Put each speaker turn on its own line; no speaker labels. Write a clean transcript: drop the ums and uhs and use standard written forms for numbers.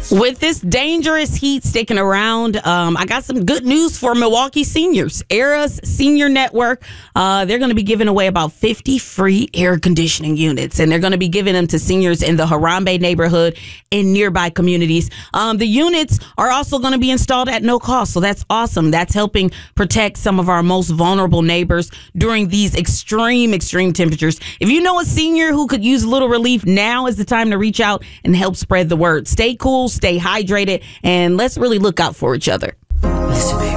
With this dangerous heat sticking around, I got some good news for Milwaukee seniors. Era's Senior Network, they're going to be giving away about 50 free air conditioning units, and they're going to be giving them to seniors in the Harambe neighborhood and nearby communities. The units are also going to be installed at no cost, so that's awesome. That's helping protect some of our most vulnerable neighbors during these extreme temperatures. If you know a senior who could use a little relief, now is the time to reach out and help spread the word. Stay cool, stay hydrated, and let's really look out for each other.
Listen, baby.